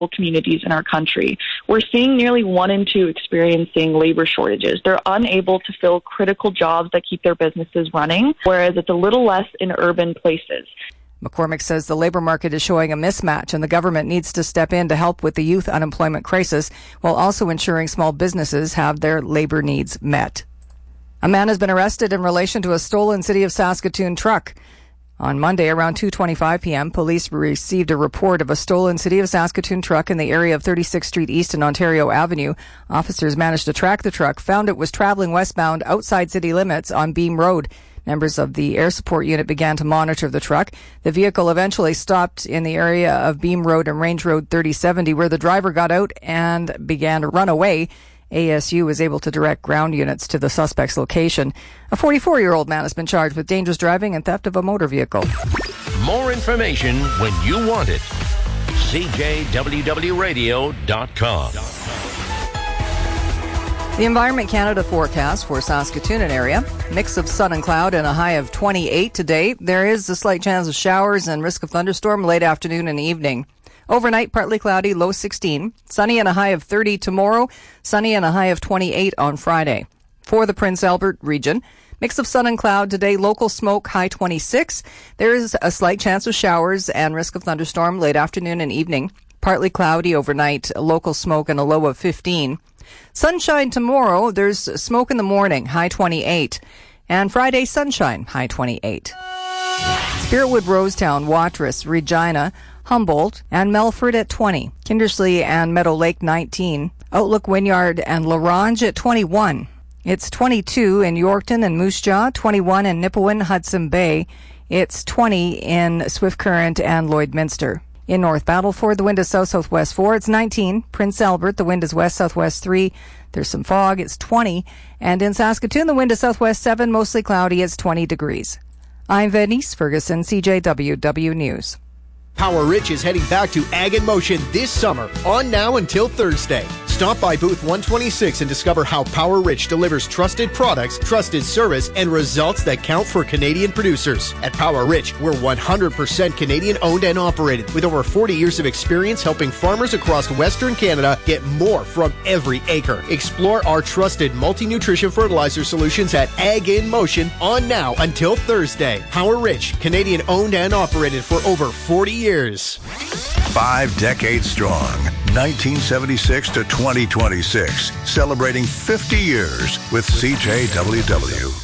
communities in our country. We're seeing nearly 1 in 2 experiencing labor shortages. They're unable to fill critical jobs that keep their businesses running, whereas it's a little less in urban places. McCormick says the labor market is showing a mismatch and the government needs to step in to help with the youth unemployment crisis while also ensuring small businesses have their labor needs met. A man has been arrested in relation to a stolen City of Saskatoon truck. On Monday, around 2:25 p.m., police received a report of a stolen City of Saskatoon truck in the area of 36th Street East and Ontario Avenue. Officers managed to track the truck, found it was traveling westbound outside city limits on Beam Road. Members of the air support unit began to monitor the truck. The vehicle eventually stopped in the area of Beam Road and Range Road 3070, where the driver got out and began to run away. ASU was able to direct ground units to the suspect's location. A 44-year-old man has been charged with dangerous driving and theft of a motor vehicle. More information when you want it. CJWWRadio.com. The Environment Canada forecast for Saskatoon and area. Mix of sun and cloud and a high of 28 today. There is a slight chance of showers and risk of thunderstorm late afternoon and evening. Overnight, partly cloudy, low 16. Sunny and a high of 30 tomorrow. Sunny and a high of 28 on Friday. For the Prince Albert region, mix of sun and cloud today, local smoke, high 26. There is a slight chance of showers and risk of thunderstorm late afternoon and evening. Partly cloudy overnight, local smoke and a low of 15. Sunshine tomorrow, there's smoke in the morning, high 28. And Friday, sunshine, high 28. Spiritwood, Rosetown, Watrous, Regina, Humboldt, and Melford at 20. Kindersley and Meadow Lake, 19. Outlook, Wynyard, and Larange at 21. It's 22 in Yorkton and Moose Jaw, 21 in Nipawin, Hudson Bay. It's 20 in Swift Current and Lloydminster. In North Battleford, the wind is south-southwest 4. It's 19. Prince Albert, the wind is west-southwest 3. There's some fog. It's 20. And in Saskatoon, the wind is southwest 7, mostly cloudy. It's 20 degrees. I'm Venice Ferguson, CJWW News. Power Rich is heading back to Ag in Motion this summer, on now until Thursday. Stop by booth 126 and discover how Power Rich delivers trusted products, trusted service, and results that count for Canadian producers. At Power Rich, we're 100% Canadian owned and operated, with over 40 years of experience helping farmers across Western Canada get more from every acre. Explore our trusted multi-nutrition fertilizer solutions at Ag in Motion, on now until Thursday. Power Rich, Canadian owned and operated for over 40 years. 5 decades strong, 1976 to 2026, celebrating 50 years with CJWW.